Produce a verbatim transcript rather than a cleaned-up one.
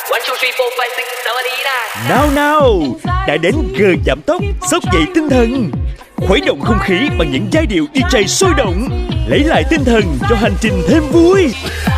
Nào nào, đã đến giờ giảm tốc, xốc dậy tinh thần, khuấy động không khí bằng những giai điệu đi jay sôi động, lấy lại tinh thần cho hành trình thêm vui.